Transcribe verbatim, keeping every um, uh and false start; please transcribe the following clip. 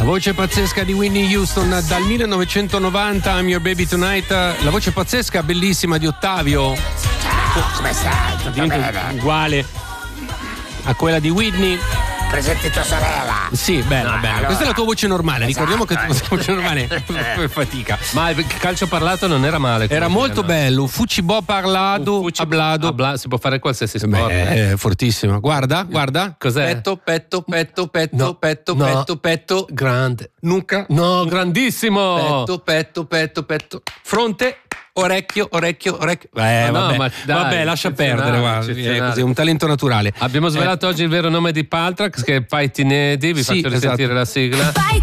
voce pazzesca di Whitney Houston dal millenovecentonovanta, I'm Your Baby Tonight. La voce pazzesca, bellissima di Ottavio. Ciao, come stai? Tutto bene? Uguale a quella di Whitney. Presenti tua sorella. Sì, bella, No, bella. allora. Questa è la tua voce normale. Esatto. Ricordiamo che la tua voce normale è fatica. Ma il calcio parlato non era male. Era molto no? bello. Fucibò parlato, Fuci- hablado. Habla- si può fare qualsiasi sport. Beh, è fortissimo. Guarda, guarda. Cos'è? Petto, petto, petto, petto, No, petto, no. petto, petto. Grande. Nuca. No, grandissimo. Petto, petto, petto, petto. Fronte. Orecchio, orecchio, orecchio. Eh, Ma no, vabbè, ma dai, vabbè, lascia eccezionale, perdere. Guarda, è eccezionale. così, un talento naturale. Abbiamo svelato oggi il vero nome di Paltrax, che è Pai Tinedi. Vi Sì, faccio risentire esatto. la sigla. Vai